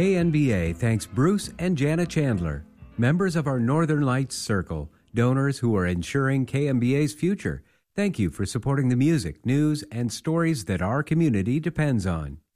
KNBA thanks Bruce and Jana Chandler, members of our Northern Lights Circle, donors who are ensuring KNBA's future. Thank you for supporting the music, news, and stories that our community depends on.